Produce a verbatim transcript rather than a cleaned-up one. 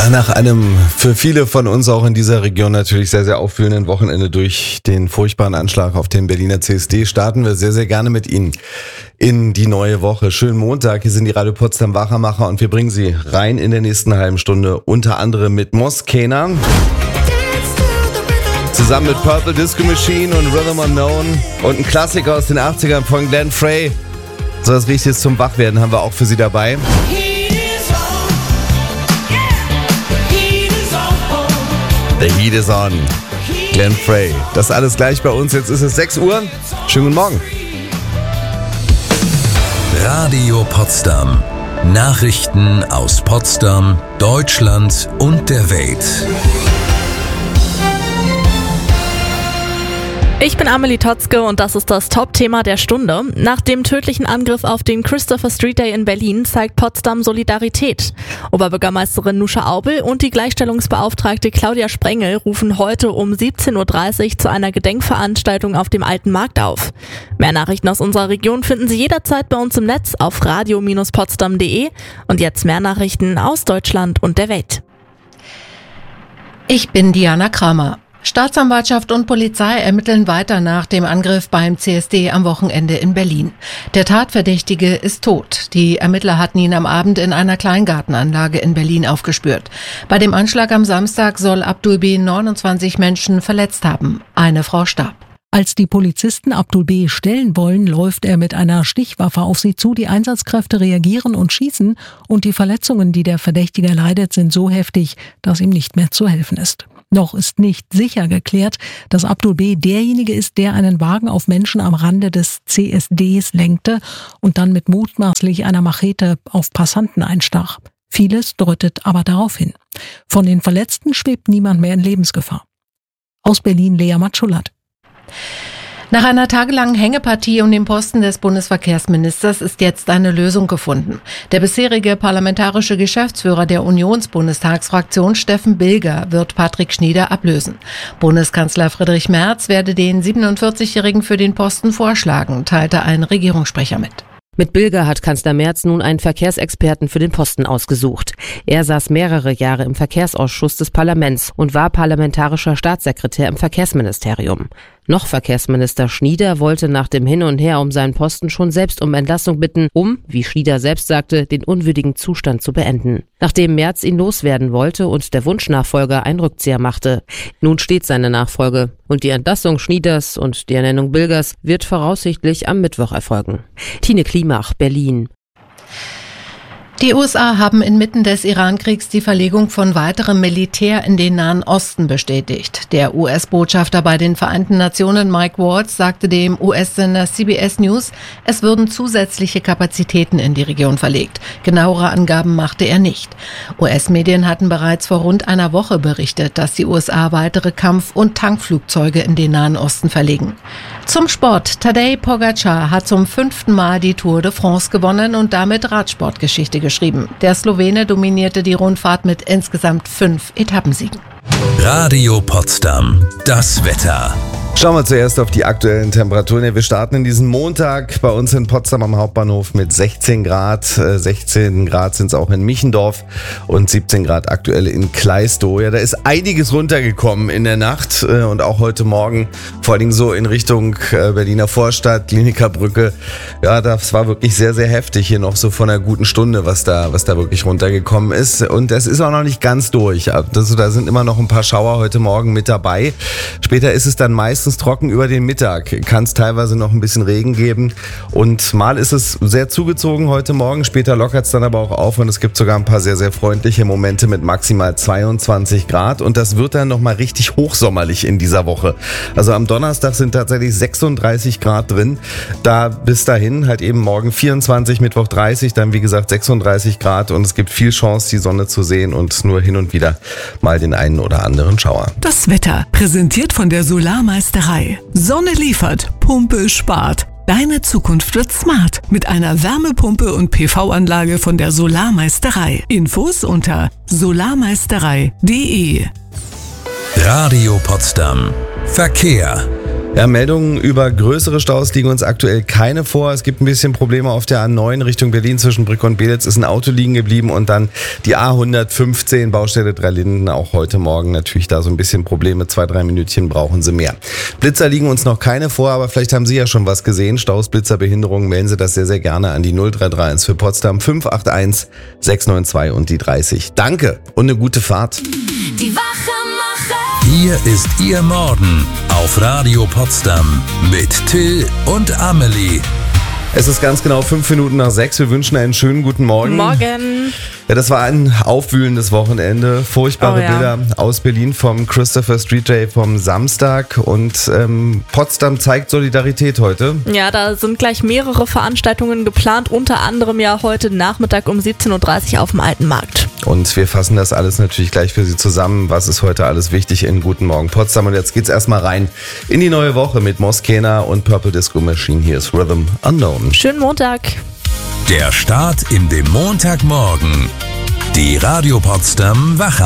Ja, nach einem für viele von uns auch in dieser Region natürlich sehr, sehr aufwühlenden Wochenende durch den furchtbaren Anschlag auf den Berliner C S D starten wir sehr, sehr gerne mit Ihnen in die neue Woche. Schönen Montag, hier sind die Radio Potsdam Wachermacher und wir bringen Sie rein in der nächsten halben Stunde, unter anderem mit Moskena. Zusammen mit Purple Disco Machine und Rhythm Unknown und ein Klassiker aus den achtzigern von Glenn Frey. So was Richtiges zum Wachwerden haben wir auch für Sie dabei. The Heat is on. Glenn Frey. Das alles gleich bei uns. Jetzt ist es sechs Uhr. Schönen guten Morgen. Radio Potsdam. Nachrichten aus Potsdam, Deutschland und der Welt. Ich bin Amelie Totzke und das ist das Top-Thema der Stunde. Nach dem tödlichen Angriff auf den Christopher Street Day in Berlin zeigt Potsdam Solidarität. Oberbürgermeisterin Nusche Aubel und die Gleichstellungsbeauftragte Claudia Sprengel rufen heute um siebzehn Uhr dreißig zu einer Gedenkveranstaltung auf dem Alten Markt auf. Mehr Nachrichten aus unserer Region finden Sie jederzeit bei uns im Netz auf radio Bindestrich potsdam punkt de und jetzt mehr Nachrichten aus Deutschland und der Welt. Ich bin Diana Kramer. Staatsanwaltschaft und Polizei ermitteln weiter nach dem Angriff beim C S D am Wochenende in Berlin. Der Tatverdächtige ist tot. Die Ermittler hatten ihn am Abend in einer Kleingartenanlage in Berlin aufgespürt. Bei dem Anschlag am Samstag soll Abdul B. neunundzwanzig Menschen verletzt haben. Eine Frau starb. Als die Polizisten Abdul B. stellen wollen, läuft er mit einer Stichwaffe auf sie zu. Die Einsatzkräfte reagieren und schießen und die Verletzungen, die der Verdächtige leidet, sind so heftig, dass ihm nicht mehr zu helfen ist. Noch ist nicht sicher geklärt, dass Abdul B. derjenige ist, der einen Wagen auf Menschen am Rande des C S Ds lenkte und dann mit mutmaßlich einer Machete auf Passanten einstach. Vieles deutet aber darauf hin. Von den Verletzten schwebt niemand mehr in Lebensgefahr. Aus Berlin Lea Matschulat. Nach einer tagelangen Hängepartie um den Posten des Bundesverkehrsministers ist jetzt eine Lösung gefunden. Der bisherige parlamentarische Geschäftsführer der Unionsbundestagsfraktion Steffen Bilger wird Patrick Schnieder ablösen. Bundeskanzler Friedrich Merz werde den siebenundvierzigjährigen für den Posten vorschlagen, teilte ein Regierungssprecher mit. Mit Bilger hat Kanzler Merz nun einen Verkehrsexperten für den Posten ausgesucht. Er saß mehrere Jahre im Verkehrsausschuss des Parlaments und war parlamentarischer Staatssekretär im Verkehrsministerium. Noch Verkehrsminister Schnieder wollte nach dem Hin und Her um seinen Posten schon selbst um Entlassung bitten, um, wie Schnieder selbst sagte, den unwürdigen Zustand zu beenden. Nachdem Merz ihn loswerden wollte und der Wunschnachfolger einen Rückzieher machte. Nun steht seine Nachfolge und die Entlassung Schnieders und die Ernennung Bilgers wird voraussichtlich am Mittwoch erfolgen. Tine Klimach, Berlin. Die U S A haben inmitten des Iran-Kriegs die Verlegung von weiterem Militär in den Nahen Osten bestätigt. Der U S-Botschafter bei den Vereinten Nationen Mike Waltz sagte dem U S-Sender C B S News, es würden zusätzliche Kapazitäten in die Region verlegt. Genauere Angaben machte er nicht. U S-Medien hatten bereits vor rund einer Woche berichtet, dass die U S A weitere Kampf- und Tankflugzeuge in den Nahen Osten verlegen. Zum Sport. Tadej Pogačar hat zum fünften Mal die Tour de France gewonnen und damit Radsportgeschichte geschrieben. Der Slowene dominierte die Rundfahrt mit insgesamt fünf Etappensiegen. Radio Potsdam. Das Wetter. Schauen wir zuerst auf die aktuellen Temperaturen. Wir starten in diesen Montag bei uns in Potsdam am Hauptbahnhof mit sechzehn Grad. sechzehn Grad sind es auch in Michendorf und siebzehn Grad aktuell in Kleistow. Ja, da ist einiges runtergekommen in der Nacht und auch heute Morgen, vor allem so in Richtung Berliner Vorstadt, Klinikerbrücke. Ja, das war wirklich sehr, sehr heftig hier noch so von einer guten Stunde, was da, was da wirklich runtergekommen ist. Und das ist auch noch nicht ganz durch. Also, da sind immer noch ein paar Schauer heute Morgen mit dabei. Später ist es dann meistens trocken über den Mittag. Kann es teilweise noch ein bisschen Regen geben und mal ist es sehr zugezogen heute Morgen, später lockert es dann aber auch auf und es gibt sogar ein paar sehr, sehr freundliche Momente mit maximal zweiundzwanzig Grad und das wird dann nochmal richtig hochsommerlich in dieser Woche. Also am Donnerstag sind tatsächlich sechsunddreißig Grad drin, da bis dahin halt eben morgen vierundzwanzig, Mittwoch dreißig, dann wie gesagt sechsunddreißig Grad und es gibt viel Chance, die Sonne zu sehen und nur hin und wieder mal den einen oder anderen Schauer. Das Wetter präsentiert von der Solarmeisterei. Sonne liefert, Pumpe spart. Deine Zukunft wird smart mit einer Wärmepumpe und P V-Anlage von der Solarmeisterei. Infos unter solarmeisterei punkt de. Radio Potsdam. Verkehr. Ja, Meldungen über größere Staus liegen uns aktuell keine vor. Es gibt ein bisschen Probleme auf der A neun Richtung Berlin zwischen Brück und Belitz ist ein Auto liegen geblieben und dann die A hundertfünfzehn Baustelle Dreilinden, auch heute Morgen natürlich da so ein bisschen Probleme. Zwei, drei Minütchen brauchen sie mehr. Blitzer liegen uns noch keine vor, aber vielleicht haben Sie ja schon was gesehen. Staus, Blitzer, Behinderungen, melden Sie das sehr, sehr gerne an die null drei drei eins für Potsdam fünf acht eins sechs neun zwei und die dreißig. Danke und eine gute Fahrt. Die Wachemacher. Hier ist Ihr Morgen auf Radio Potsdam mit Till und Amelie. Es ist ganz genau fünf Minuten nach sechs. Wir wünschen einen schönen guten Morgen. Morgen. Ja, das war ein aufwühlendes Wochenende. Furchtbare Oh ja. Bilder aus Berlin vom Christopher Street Day vom Samstag. Und ähm, Potsdam zeigt Solidarität heute. Ja, da sind gleich mehrere Veranstaltungen geplant, unter anderem ja heute Nachmittag um siebzehn Uhr dreißig auf dem Alten Markt. Und wir fassen das alles natürlich gleich für Sie zusammen. Was ist heute alles wichtig in Guten Morgen Potsdam? Und jetzt geht's erstmal rein in die neue Woche mit Moskena und Purple Disco Machine. Hier ist Rhythm Unknown. Schönen Montag. Der Start in den Montagmorgen. Die Radio Potsdam Wacher.